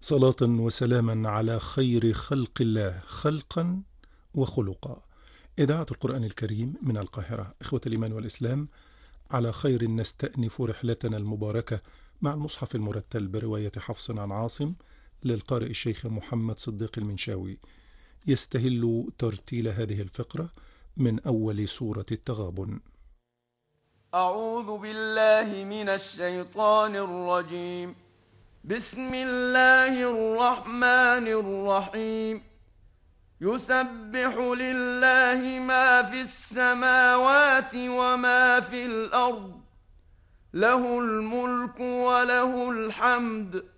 صلاة وسلاما على خير خلق الله خلقا وخلقا. إذاعة القرآن الكريم من القاهرة. إخوة الإيمان والإسلام، على خير نستأنف رحلتنا المباركة مع المصحف المرتل برواية حفص عن عاصم للقارئ الشيخ محمد صديق المنشاوي. يستهل ترتيل هذه الفقرة من أول سورة التغابن. أعوذ بالله من الشيطان الرجيم. بسم الله الرحمن الرحيم. يسبح لله ما في السماوات وما في الأرض، له الملك وله الحمد،